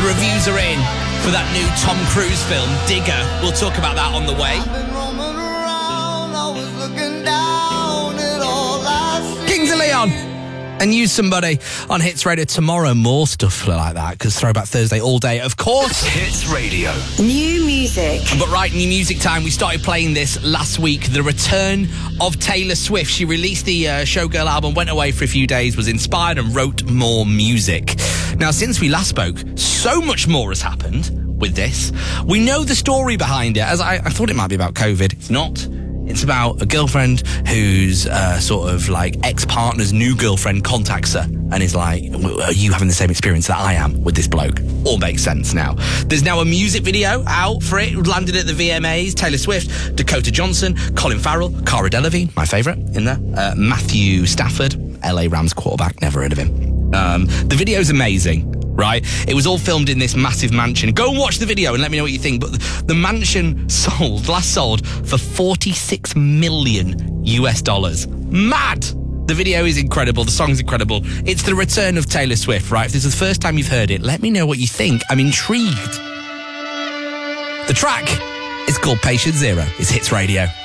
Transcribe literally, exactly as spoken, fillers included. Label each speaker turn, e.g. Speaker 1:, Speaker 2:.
Speaker 1: The reviews are in for that new Tom Cruise film, Digger. We'll talk about that on the way. Kings of Leon and Use Somebody on Hits Radio tomorrow. More stuff like that, because Throwback Thursday all day, of course.
Speaker 2: Hits Radio.
Speaker 3: New music.
Speaker 1: But right, new music time. We started playing this last week. The return of Taylor Swift. She released the uh, Showgirl album, went away for a few days, was inspired and wrote more music. Now, since we last spoke, so much more has happened with this. We know the story behind it, as I, I thought it might be about COVID. It's not. It's about a girlfriend whose uh, sort of like ex-partner's new girlfriend contacts her and is like, are you having the same experience that I am with this bloke? All makes sense now. There's now a music video out for it. It landed at the V M As. Taylor Swift, Dakota Johnson, Colin Farrell, Cara Delevingne, my favourite in there, uh, Matthew Stafford, L A Rams quarterback, never heard of him. Um, the video's amazing. Right? It was all filmed in this massive mansion. Go and watch the video and let me know what you think. But the mansion sold, last sold for forty-six million US dollars. Mad! The video is incredible. The song's incredible. It's the return of Taylor Swift, right? If this is the first time you've heard it, let me know what you think. I'm intrigued. The track is called Patient Zero. It's Hits Radio.